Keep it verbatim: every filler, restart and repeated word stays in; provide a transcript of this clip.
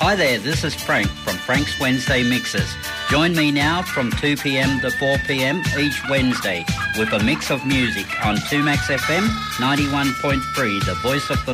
Hi there, this is Frank from Frank's Wednesday Mixes. Join me now from two p.m. to four p.m. each Wednesday with a mix of music on two Max F M ninety-one point three, the voice of the